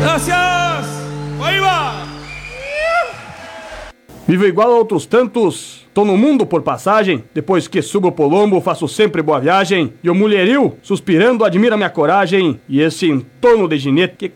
Gracias! Aí vai! Vivo igual a outros tantos, tô no mundo por passagem. Depois que subo pro lombo, faço sempre boa viagem. E o mulherio, suspirando, admira minha coragem. E esse entorno de ginete, que